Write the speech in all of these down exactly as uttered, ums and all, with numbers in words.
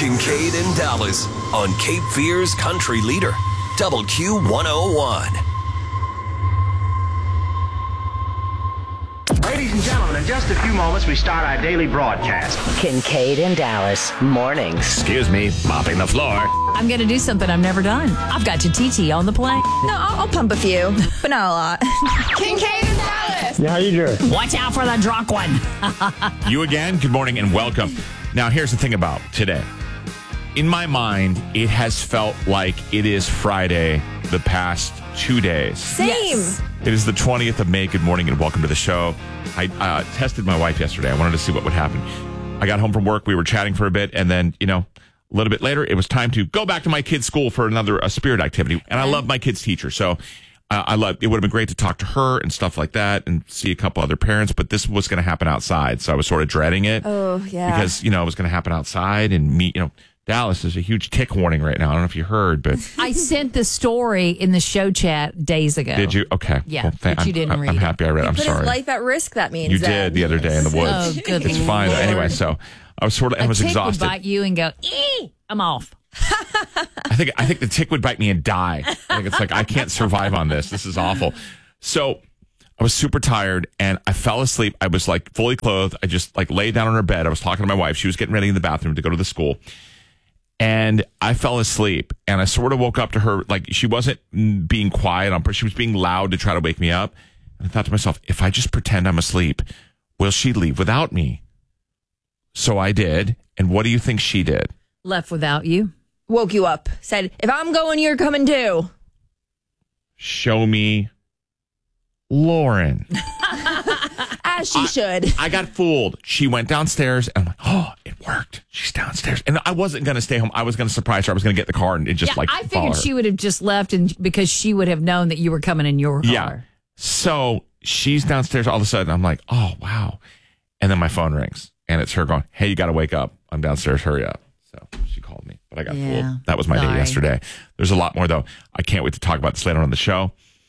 Kincaid and Dallas on Cape Fear's Country Leader, Double Q one oh one. Ladies and gentlemen, in just a few moments, we start our daily broadcast. Kincaid and Dallas, mornings. Excuse me, mopping the floor. I'm going to do something I've never done. I've got your T T on the plane. No, I'll, I'll pump a few, but not a lot. Kincaid and Dallas. Yeah, how you doing? Watch out for the drunk one. You again, good morning and welcome. Now, here's the thing about today. In my mind, it has felt like it is Friday the past two days. Same. Yes. It is the twentieth of May. Good morning and welcome to the show. I uh, tested my wife yesterday. I wanted to see what would happen. I got home from work. We were chatting for a bit. And then, you know, a little bit later, it was time to go back to my kids' school for another a spirit activity. And I love my kids' teacher. So uh, I love it would have been great to talk to her and stuff like that and see a couple other parents. But this was going to happen outside. So I was sort of dreading it. Oh, yeah. Because, you know, it was going to happen outside and meet, you know. Dallas is a huge tick warning right now. I don't know if you heard, but I sent the story in the show chat days ago. did you? Okay. Yeah, Well, but I'm, you didn't I'm, read I'm it. happy I read it. He I'm put sorry. his life at risk, that means. You then. did the other day in the woods. Oh, good It's fine. Lord. Anyway, so I was sort of, I A was tick exhausted. would bite you and go, ee, I'm off. I think, I think the tick would bite me and die. I think it's like, I can't survive on this. This is awful. So I was super tired and I fell asleep. I was like fully clothed. I just like laid down on her bed. I was talking to my wife. She was getting ready in the bathroom to go to the school. And I fell asleep and I sort of woke up to her. Like she wasn't being quiet on purpose. She was being loud to try to wake me up. And I thought to myself, if I just pretend I'm asleep, will she leave without me? So I did. And what do you think she did? Left without you. Woke you up. Said, if I'm going, you're coming too. Show me Lauren. As she I, should. I got fooled. She went downstairs and I'm like, oh, it worked. She's downstairs. And I wasn't going to stay home. I was going to surprise her. I was going to get in the car and just Yeah, like I follow figured her. she would have just left and because she would have known that you were coming in your car. Yeah. So she's downstairs. All of a sudden, I'm like, oh, wow. And then my phone rings and it's her going, hey, you got to wake up. I'm downstairs. Hurry up. So she called me, but I got Yeah. fooled. That was my Sorry. day yesterday. There's a lot more, though. I can't wait to talk about this later on the show.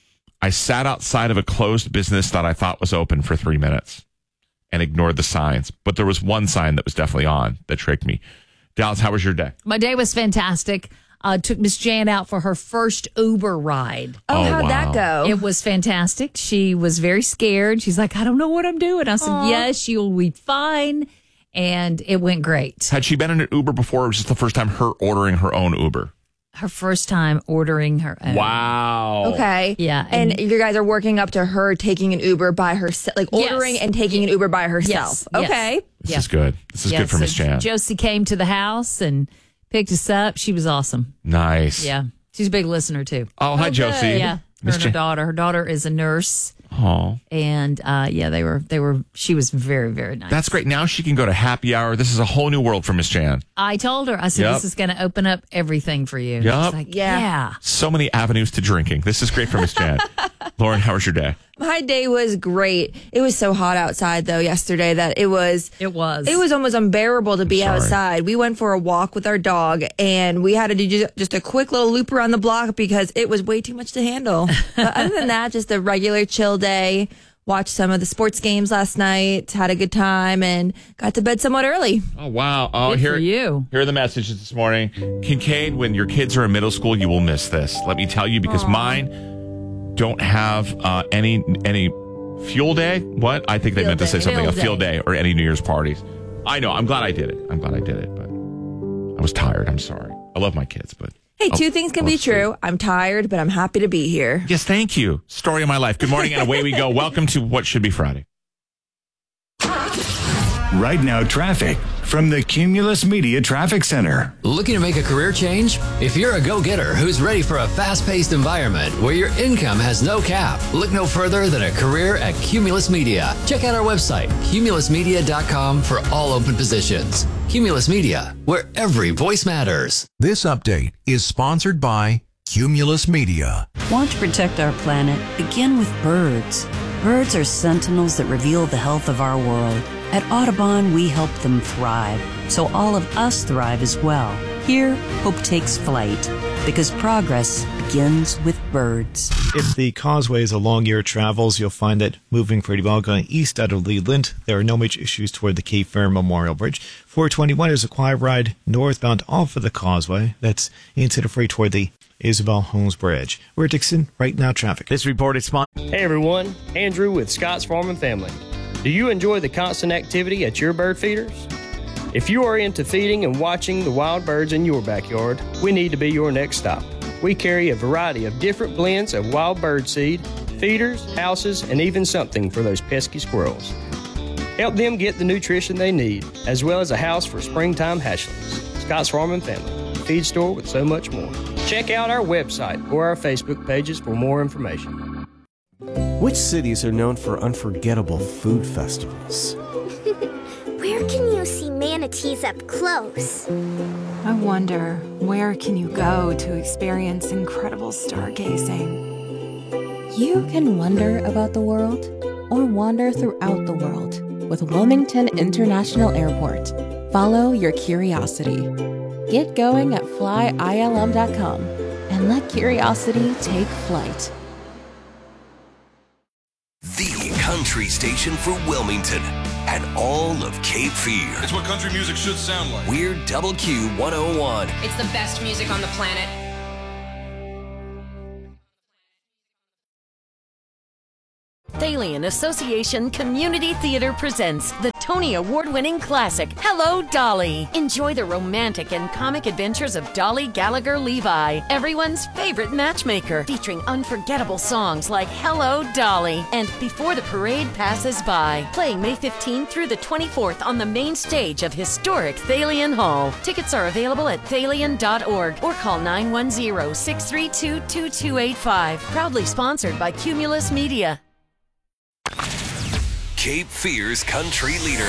I sat outside of a closed business that I thought was open for three minutes and ignored the signs. But there was one sign that was definitely on that tricked me. Dallas, how was your day? My day was fantastic. Uh, took Miss Jan out for her first Uber ride. Oh, Oh, how'd wow. that go? It was fantastic. She was very scared. She's like, I don't know what I'm doing. I said, Aw. yes, you'll be fine. And it went great. Had she been in an Uber before? Or was this the first time her ordering her own Uber? Her first time ordering her own. Wow. Okay. Yeah, And, and- you guys are working up to her taking an Uber by herself, like Yes. ordering and taking an Uber by herself. Yes, yes. Okay. This Yeah. is good. This is Yeah, good for so Miss Jan. Josie came to the house and picked us up. She was awesome. Nice. Yeah. She's a big listener, too. Oh, hi, Oh, Josie. good. Yeah. Her Miss and her Jan. daughter. Her daughter is a nurse. Oh, And uh, yeah, they were, they were, she was very, very nice. that's great. Now she can go to happy hour. This is a whole new world for Miss Jan. I told her, I said, Yep. this is going to open up everything for you. Yep. She's like, Yeah. yeah. So many avenues to drinking. This is great for Miss Jan. Lauren, how was your day? My day was great. It was so hot outside though yesterday that it was It was. it was almost unbearable to be sorry. outside. We went for a walk with our dog and we had to do ju- just a quick little loop around the block because it was way too much to handle. But other than that, just a regular chill day. Watched some of the sports games last night, had a good time, and got to bed somewhat early. Oh, wow. Oh, Good here, for you. here are the messages this morning. Kincaid, when your kids are in middle school, you will miss this. Let me tell you, because mine don't have uh, any any fuel day. What? I think they Field meant to say day. something, Field a field day. day or any New Year's parties. I know. I'm glad I did it. I'm glad I did it, but I was tired. I'm sorry. I love my kids, but. Hey, I'll- two things can I'll be sleep. true. I'm tired, but I'm happy to be here. Yes, thank you. Story of my life. Good morning, and away we go. Welcome to What Should Be Friday. Right now, traffic from the Cumulus Media Traffic Center. Looking to make a career change? If you're a go-getter who's ready for a fast-paced environment where your income has no cap, look no further than a career at Cumulus Media. Check out our website, cumulus media dot com, for all open positions. Cumulus Media, where every voice matters. This update is sponsored by Cumulus Media. Want to protect our planet? Begin with birds. Birds are sentinels that reveal the health of our world. At Audubon, we help them thrive, so all of us thrive as well. Here, hope takes flight, because progress begins with birds. If the causeway is a long year travels, you'll find it moving pretty well going east out of Leland. There are no major issues toward the Cape Fear Memorial Bridge. four twenty-one is a quiet ride northbound off of the causeway. That's incident-free toward the Isabel Holmes Bridge. We're Dixon, Right Now Traffic. This report is sponsored. Hey everyone, Andrew with Scott's Farm and Family. Do you enjoy the constant activity at your bird feeders? If you are into feeding and watching the wild birds in your backyard, we need to be your next stop. We carry a variety of different blends of wild bird seed, feeders, houses, and even something for those pesky squirrels. Help them get the nutrition they need, as well as a house for springtime hatchlings. Scott's Farm and Family, feed store with so much more. Check out our website or our Facebook pages for more information. Which cities are known for unforgettable food festivals? Where can you see manatees up close? I wonder, where can you go to experience incredible stargazing? You can wonder about the world or wander throughout the world with Wilmington International Airport. Follow your curiosity. Get going at fly I L M dot com and let curiosity take flight. The country station for Wilmington and all of Cape Fear. It's what country music should sound like. We're Double Q one oh one. It's the best music on the planet. Thalian Association Community Theater presents the Tony Award-winning classic, Hello, Dolly. Enjoy the romantic and comic adventures of Dolly Gallagher Levi, everyone's favorite matchmaker, featuring unforgettable songs like Hello, Dolly and Before the Parade Passes By. Playing May fifteenth through the twenty-fourth on the main stage of historic Thalian Hall. Tickets are available at thalian dot org or call nine one zero, six three two, two two eight five. Proudly sponsored by Cumulus Media. Cape Fear's country leader.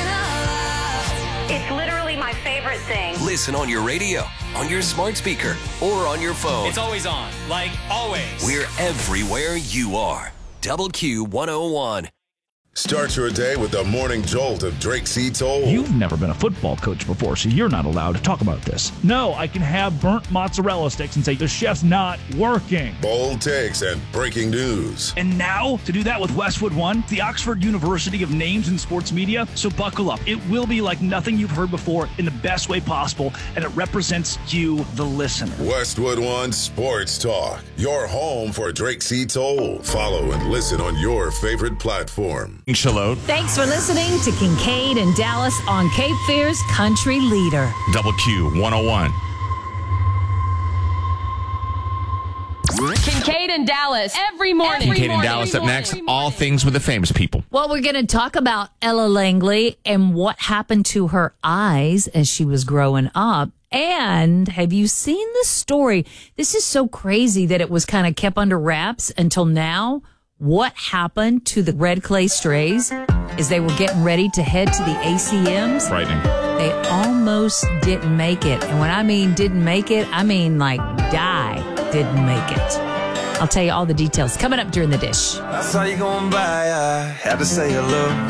It's literally my favorite thing. Listen on your radio, on your smart speaker, or on your phone. It's always on, like always. We're everywhere you are. Double Q one oh one. Start your day with the morning jolt of Drake C. Toll. You've never been a football coach before, so you're not allowed to talk about this. No, I can have burnt mozzarella sticks and say the chef's not working. Bold takes and breaking news. And now, to do that with Westwood One, the Oxford University of Names in Sports Media. So buckle up. It will be like nothing you've heard before in the best way possible, and it represents you, the listener. Westwood One Sports Talk. Your home for Drake C. Toll. Follow and listen on your favorite platform. Shalom. Thanks for listening to Kincaid and Dallas on Cape Fear's country leader. Double Q one oh one. Kincaid and Dallas every morning. Kincaid and Dallas up next. All things with the famous people. Well, we're going to talk about Ella Langley and what happened to her eyes as she was growing up. And have you seen the story? This is so crazy that it was kind of kept under wraps until now. What happened to the Red Clay Strays as they were getting ready to head to the A C Ms? Frightening. They almost didn't make it. And when I mean didn't make it, I mean like die didn't make it. I'll tell you all the details coming up during the dish. I saw you going by, I had to say hello.